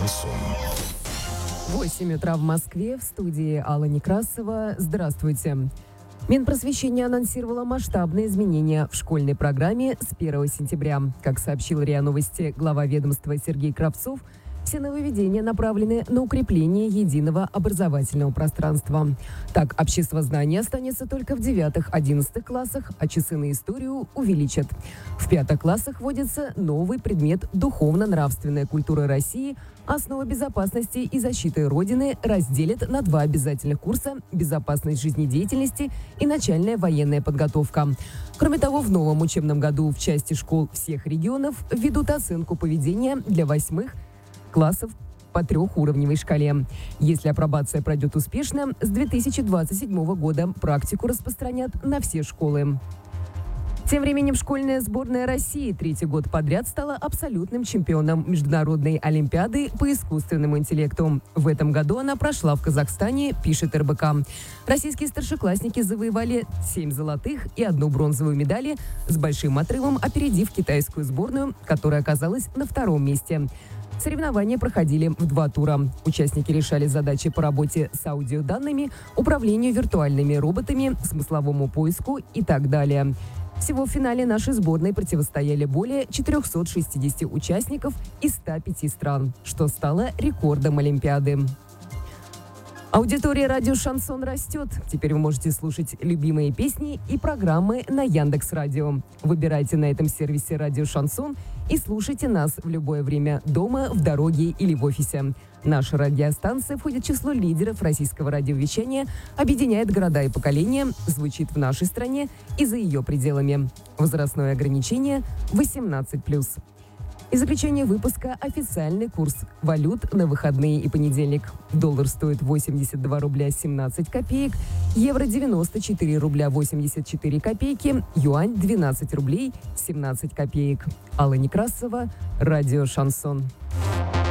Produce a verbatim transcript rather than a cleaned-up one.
Шансон. восемь утра в Москве, в студии Алла Некрасова. Здравствуйте. Минпросвещение анонсировало масштабные изменения в школьной программе с первого сентября. Как сообщил РИА Новости глава ведомства Сергей Кравцов, все нововведения направлены на укрепление единого образовательного пространства. Так, обществознание останется только в девятых-одиннадцатых классах, а часы на историю увеличат. В пятых классах вводится новый предмет «Духовно-нравственная культура России», «Основа безопасности и защиты Родины» разделят на два обязательных курса «Безопасность жизнедеятельности» и «Начальная военная подготовка». Кроме того, в новом учебном году в части школ всех регионов введут оценку поведения для восьмых классов по трехуровневой шкале. Если апробация пройдет успешно, с две тысячи двадцать седьмого года практику распространят на все школы. Тем временем школьная сборная России третий год подряд стала абсолютным чемпионом Международной олимпиады по искусственному интеллекту. В этом году она прошла в Казахстане, пишет эр бэ ка. Российские старшеклассники завоевали семь золотых и одну бронзовую медали, с большим отрывом опередив китайскую сборную, которая оказалась на втором месте. Соревнования проходили в два тура. Участники решали задачи по работе с аудиоданными, управлению виртуальными роботами, смысловому поиску и так далее. Всего в финале нашей сборной противостояли более четырехсот шестидесяти участников из ста пяти стран, что стало рекордом Олимпиады. Аудитория радио «Шансон» растет. Теперь вы можете слушать любимые песни и программы на Яндекс.Радио. Выбирайте на этом сервисе радио «Шансон» и слушайте нас в любое время дома, в дороге или в офисе. Наша радиостанция входит в число лидеров российского радиовещания, объединяет города и поколения, звучит в нашей стране и за ее пределами. Возрастное ограничение восемнадцать плюс. И заключение выпуска – официальный курс валют на выходные и понедельник. Доллар стоит восемьдесят два рубля семнадцать копеек, евро девяносто четыре рубля восемьдесят четыре копейки, юань двенадцать рублей семнадцать копеек. Алла Некрасова, радио «Шансон».